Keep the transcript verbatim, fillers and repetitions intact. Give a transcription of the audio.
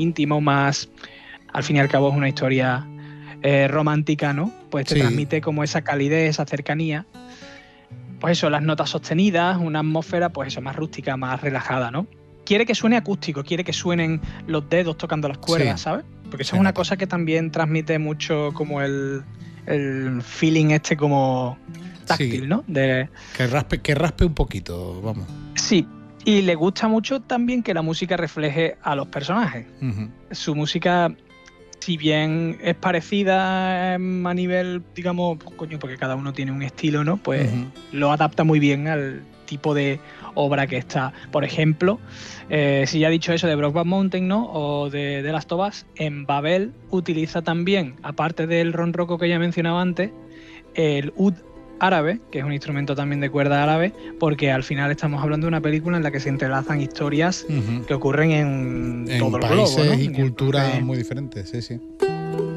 íntimo, más, al fin y al cabo es una historia eh, romántica, ¿no? Pues te Sí. transmite como esa calidez, esa cercanía. Pues eso, las notas sostenidas, una atmósfera, pues eso, más rústica, más relajada, ¿no? Quiere que suene acústico, quiere que suenen los dedos tocando las cuerdas, Sí. ¿sabes? Porque eso Se es una nota. cosa que también transmite mucho como el, el feeling este como táctil, Sí. ¿no? De, Que raspe, que raspe un poquito, vamos. sí, y le gusta mucho también que la música refleje a los personajes. Uh-huh. Su música, si bien es parecida em, a nivel, digamos, coño, porque cada uno tiene un estilo, ¿no? Pues Uh-huh. lo adapta muy bien al tipo de obra que está. Por ejemplo, eh, si ya he dicho eso de Brokeback Mountain, ¿no? O de, de Last of Us, en Babel utiliza también, aparte del ronroco que ya mencionaba antes, el oud árabe, que es un instrumento también de cuerda árabe, porque al final estamos hablando de una película en la que se entrelazan historias Uh-huh. que ocurren en, En todo el países globo, ¿no? y Y culturas entonces, muy diferentes, sí, sí.